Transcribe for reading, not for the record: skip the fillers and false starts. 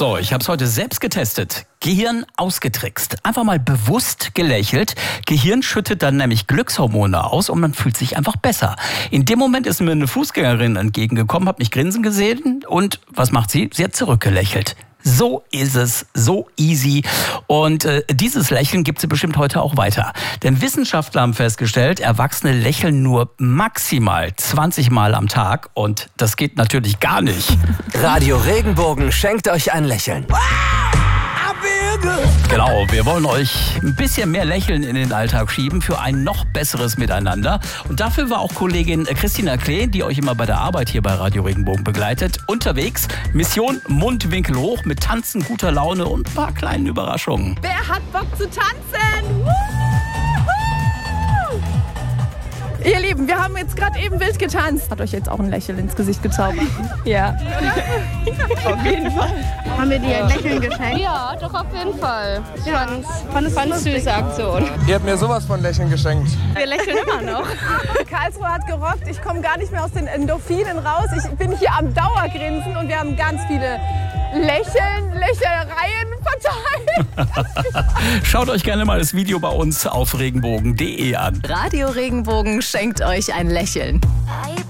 So, ich habe es heute selbst getestet. Gehirn ausgetrickst. Einfach mal bewusst gelächelt. Gehirn schüttet dann nämlich Glückshormone aus und man fühlt sich einfach besser. In dem Moment ist mir eine Fußgängerin entgegengekommen, hat mich grinsen gesehen und was macht sie? Sie hat zurückgelächelt. So ist es, so easy. Und dieses Lächeln gibt sie bestimmt heute auch weiter. Denn Wissenschaftler haben festgestellt, Erwachsene lächeln nur maximal 20 Mal am Tag. Und das geht natürlich gar nicht. Radio Regenbogen schenkt euch ein Lächeln. Genau, wir wollen euch ein bisschen mehr Lächeln in den Alltag schieben für ein noch besseres Miteinander. Und dafür war auch Kollegin Christina Klee, die euch immer bei der Arbeit hier bei Radio Regenbogen begleitet, unterwegs. Mission Mundwinkel hoch mit Tanzen, guter Laune und ein paar kleinen Überraschungen. Wer hat Bock zu tanzen? Ihr Lieben, wir haben jetzt gerade eben wild getanzt. Hat euch jetzt auch ein Lächeln ins Gesicht gezaubert? Ja. Auf jeden Fall. Haben wir dir ein Lächeln geschenkt? Ja, doch auf jeden Fall. Fand süße Aktion. Ihr habt mir sowas von Lächeln geschenkt. Wir lächeln immer noch. Karlsruhe hat gerockt. Ich komme gar nicht mehr aus den Endorphinen raus. Ich bin hier am Dauergrinsen und wir haben ganz viele Lächelereien verteilt. Schaut euch gerne mal das Video bei uns auf regenbogen.de an. Radio Regenbogen schenkt euch ein Lächeln.